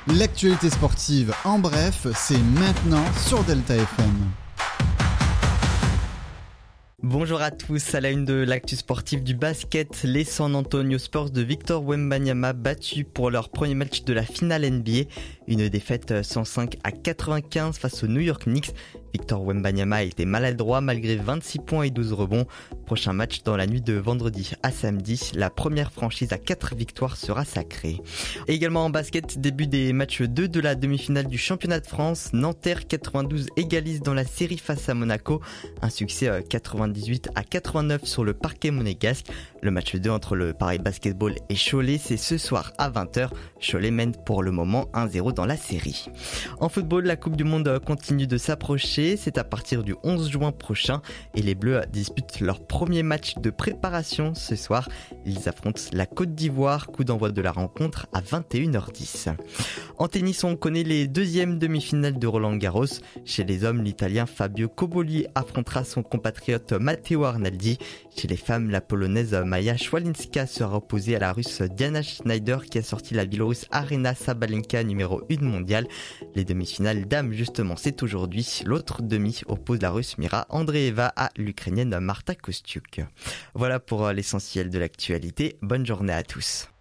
L'actualité sportive en bref, c'est maintenant sur Delta FM. Bonjour à tous, à la une de l'actu sportive du basket, les San Antonio Spurs de Victor Wembanyama battus pour leur premier match de la finale NBA. Une défaite 105-95 face aux New York Knicks. Victor Wembanyama a été maladroit malgré 26 points et 12 rebonds. Prochain match dans la nuit de vendredi à samedi. La première franchise à 4 victoires sera sacrée. Et également en basket, début des matchs 2 de la demi-finale du championnat de France. Nanterre 92 égalise dans la série face à Monaco. Un succès 98-89 sur le parquet monégasque. Le match 2 entre le Paris Basketball et Cholet, c'est ce soir à 20h. Cholet mène pour le moment 1-0 dans la série. En football, la Coupe du Monde continue de s'approcher. C'est à partir du 11 juin prochain et les Bleus disputent leur premier match de préparation ce soir. Ils affrontent la Côte d'Ivoire, coup d'envoi de la rencontre à 21h10. En tennis, on connaît les deuxièmes demi-finales de Roland-Garros. Chez les hommes, l'Italien Fabio Cobolli affrontera son compatriote Matteo Arnaldi. Chez les femmes, la Polonaise Maja Szwalinska sera opposée à la Russe Diana Schneider qui a sorti la Biélorusse Arena Sabalenka numéro 1 mondiale. Les demi-finales dames, justement, c'est aujourd'hui. L'autre demi oppose la Russe Mira Andreeva à l'Ukrainienne Marta Kostyuk. Voilà pour l'essentiel de l'actualité. Bonne journée à tous.